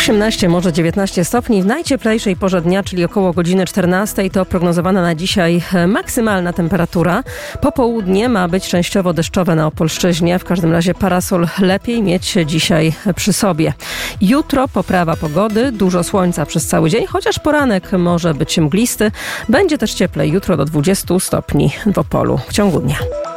18, może 19 stopni w najcieplejszej porze dnia, czyli około godziny 14. To prognozowana na dzisiaj maksymalna temperatura. Popołudnie ma być częściowo deszczowe na Opolszczyźnie. W każdym razie parasol lepiej mieć dzisiaj przy sobie. Jutro poprawa pogody, dużo słońca przez cały dzień, chociaż poranek może być mglisty. Będzie też cieplej jutro do 20 stopni w Opolu w ciągu dnia.